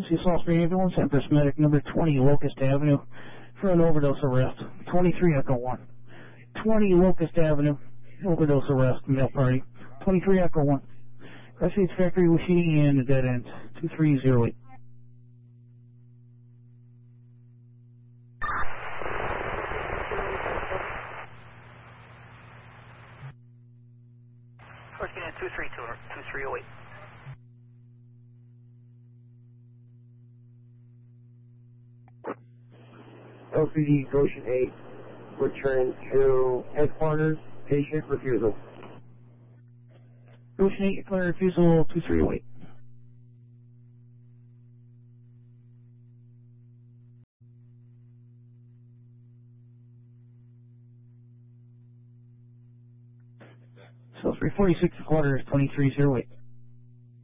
Emergency Salisbury Ambulance, Empress Medic number 20, Locust Avenue, for an overdose arrest. 23 Echo 1. 20 Locust Avenue, overdose arrest, male party. 23 Echo 1. Refuge Factory, Washington, and the dead end. 2308. Washington 2308. LCD Goshen 8, return to headquarters, patient refusal. Goshen 8, clear refusal 2308. So 346 quarters 2308.